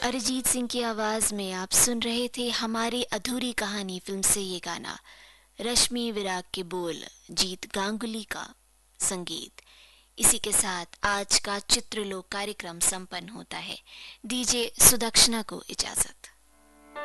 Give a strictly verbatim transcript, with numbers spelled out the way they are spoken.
अरिजीत सिंह की आवाज में आप सुन रहे थे हमारी अधूरी कहानी फिल्म से ये गाना। रश्मि विराग के बोल, जीत गांगुली का संगीत। इसी के साथ आज का चित्रलोक कार्यक्रम संपन्न होता है। दीजिए सुदक्षिणा को इजाजत।